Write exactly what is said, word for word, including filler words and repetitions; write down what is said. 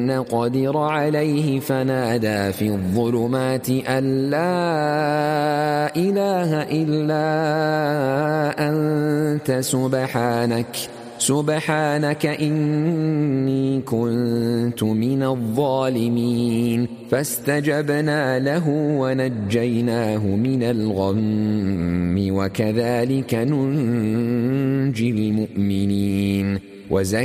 نقدر عليه فنادى في الظلمات أن لا إله إلا أنت سبحانك سبحانك إني كنت من الظالمين فاستجبنا له ونجيناه من الغم وكذلك ننجي المؤمنين.